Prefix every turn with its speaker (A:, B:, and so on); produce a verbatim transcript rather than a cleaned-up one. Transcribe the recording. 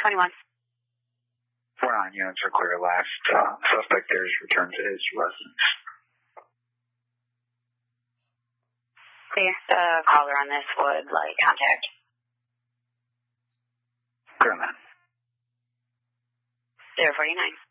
A: twenty-one.
B: Four nine units are clear. Last uh, suspect there is returned to his residence.
A: Clear. The caller on this would like contact.
B: Clear, man.
A: zero forty-nine.